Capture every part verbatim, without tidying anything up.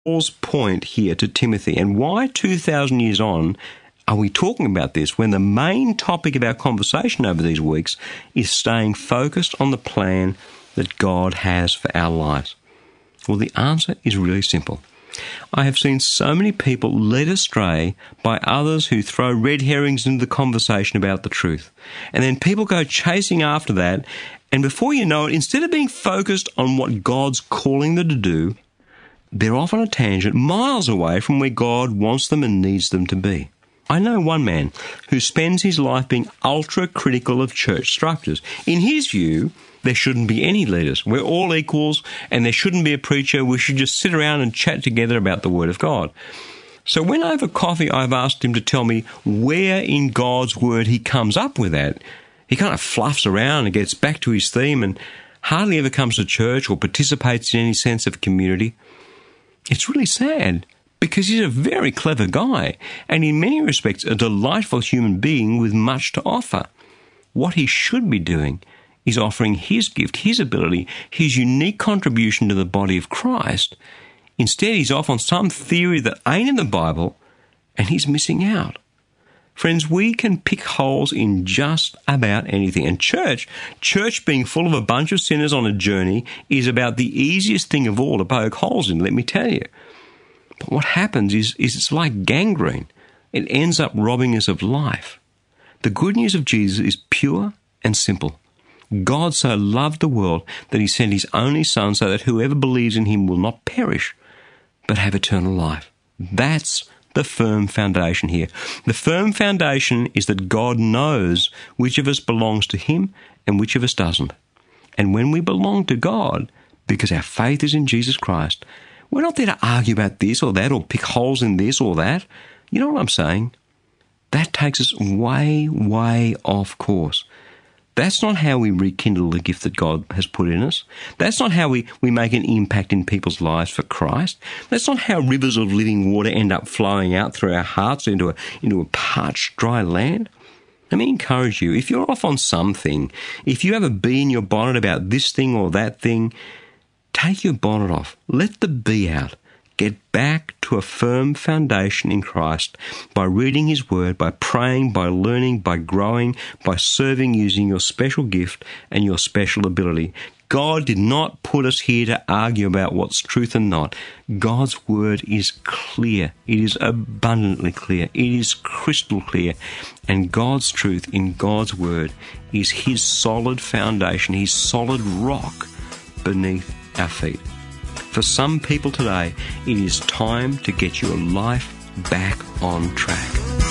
Paul's point here to Timothy, and why two thousand years on are we talking about this when the main topic of our conversation over these weeks is staying focused on the plan that God has for our lives? Well, the answer is really simple. I have seen so many people led astray by others who throw red herrings into the conversation about the truth. And then people go chasing after that, and before you know it, instead of being focused on what God's calling them to do, they're off on a tangent miles away from where God wants them and needs them to be. I know one man who spends his life being ultra-critical of church structures. In his view, there shouldn't be any leaders. We're all equals, and there shouldn't be a preacher. We should just sit around and chat together about the Word of God. So when over coffee I've asked him to tell me where in God's Word he comes up with that, he kind of fluffs around and gets back to his theme and hardly ever comes to church or participates in any sense of community. It's really sad, because he's a very clever guy and in many respects a delightful human being with much to offer. What he should be doing is offering his gift, his ability, his unique contribution to the body of Christ. Instead, he's off on some theory that ain't in the Bible, and he's missing out. Friends, we can pick holes in just about anything. And church, church being full of a bunch of sinners on a journey is about the easiest thing of all to poke holes in, let me tell you. But what happens is, is it's like gangrene. It ends up robbing us of life. The good news of Jesus is pure and simple. God so loved the world that he sent his only Son so that whoever believes in him will not perish, but have eternal life. That's the firm foundation here. The firm foundation is that God knows which of us belongs to him and which of us doesn't. And when we belong to God, because our faith is in Jesus Christ, we're not there to argue about this or that or pick holes in this or that. You know what I'm saying? That takes us way, way off course. That's not how we rekindle the gift that God has put in us. That's not how we, we make an impact in people's lives for Christ. That's not how rivers of living water end up flowing out through our hearts into a, into a parched, dry land. Let me encourage you, if you're off on something, if you have a bee in your bonnet about this thing or that thing, take your bonnet off. Let the bee out. Get back to a firm foundation in Christ by reading his word, by praying, by learning, by growing, by serving using your special gift and your special ability. God did not put us here to argue about what's truth and not. God's word is clear. It is abundantly clear. It is crystal clear. And God's truth in God's word is his solid foundation, his solid rock beneath our feet. For some people today, it is time to get your life back on track.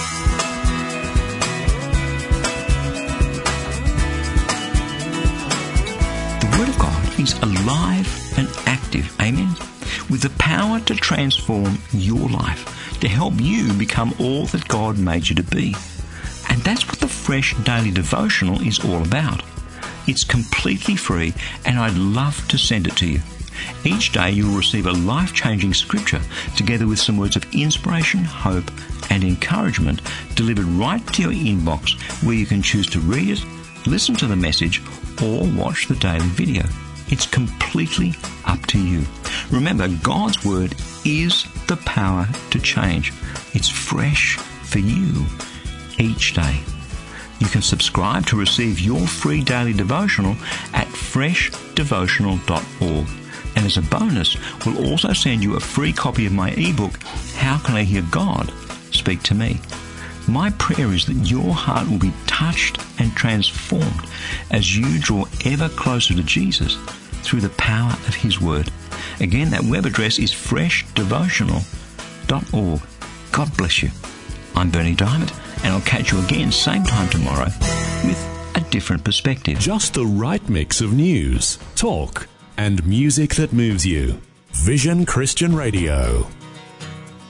The Word of God is alive and active, amen, with the power to transform your life, to help you become all that God made you to be. And that's what the Fresh Daily Devotional is all about. It's completely free, and I'd love to send it to you. Each day you'll receive a life-changing scripture together with some words of inspiration, hope and encouragement delivered right to your inbox, where you can choose to read it, listen to the message or watch the daily video. It's completely up to you. Remember, God's Word is the power to change. It's fresh for you each day. You can subscribe to receive your free daily devotional at fresh devotional dot org. And as a bonus, we'll also send you a free copy of my ebook, How Can I Hear God Speak to Me? My prayer is that your heart will be touched and transformed as you draw ever closer to Jesus through the power of his word. Again, that web address is fresh devotional dot org. God bless you. I'm Bernie Diamond, and I'll catch you again same time tomorrow with a different perspective. Just the right mix of news, talk, and music that moves you. Vision Christian Radio.